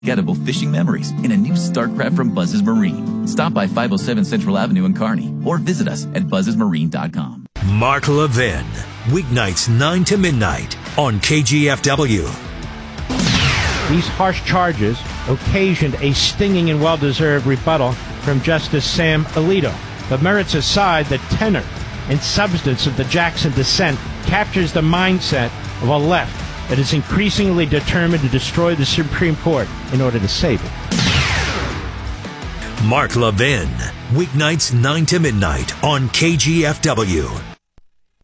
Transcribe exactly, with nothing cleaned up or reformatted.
Unforgettable fishing memories in a new StarCraft from Buzz's Marine. Stop by five oh seven Central Avenue in Kearney or visit us at buzzes marine dot com. Mark Levin, weeknights nine to midnight on K G F W. These harsh charges occasioned a stinging and well-deserved rebuttal from Justice Sam Alito. But merits aside, the tenor and substance of the Jackson dissent captures the mindset of a left that is increasingly determined to destroy the Supreme Court in order to save it. Mark Levin, weeknights nine to midnight on K G F W.